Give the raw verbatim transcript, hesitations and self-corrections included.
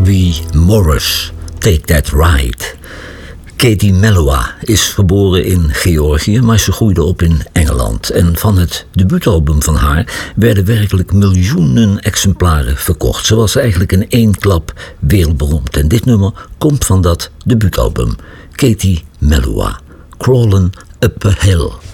Barbie Morris, Take That Ride. Katie Melua is geboren in Georgië, maar ze groeide op in Engeland. En van het debuutalbum van haar werden werkelijk miljoenen exemplaren verkocht. Ze was eigenlijk in één klap wereldberoemd. En dit nummer komt van dat debuutalbum. Katie Melua, Crawlin' Up a Hill.